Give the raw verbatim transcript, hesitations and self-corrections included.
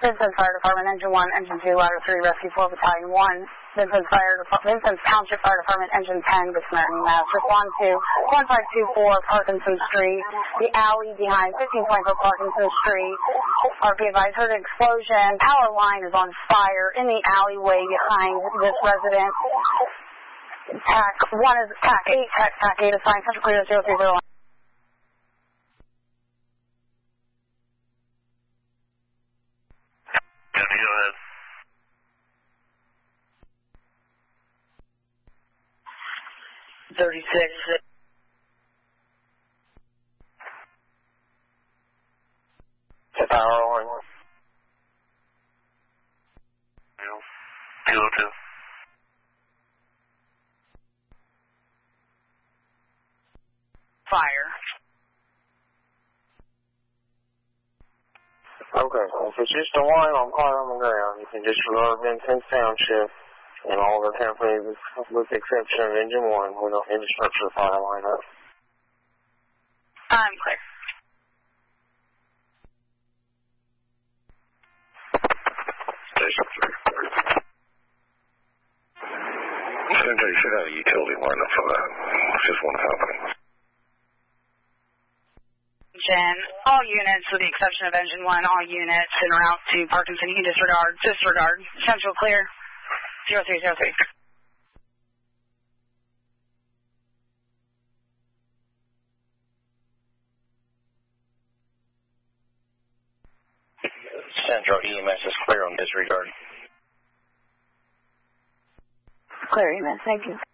Vincent Fire Department, Engine one, Engine two, Ladder three, Rescue four, Battalion one. Vincent Fire Department, Vincent Township Fire Department, Engine ten, Good Samaritan, Mass. Respond to one five two four Parkinson Street, the alley behind fifteen twenty-four Parkinson Street. R P advised, heard an explosion. Power line is on fire in the alleyway behind this residence. Tac one is Tac eight, Tac Tac eight assigned, Central Clear zero three zero one. Go ahead. thirty-six. The power line. two oh two. Fire. Okay, if it's just a line on fire on the ground, you can disregard Vincent Township and all the companies with the exception of Engine one. We don't need to structure the fire line up. I'm clear. Station three. Send you should have a utility line up for that. It's just one happening. All units, with the exception of Engine one, all units en route to Parkinson, you can disregard. Disregard. Central clear. zero three zero three. Central E M S is clear on disregard. Clear E M S, thank you.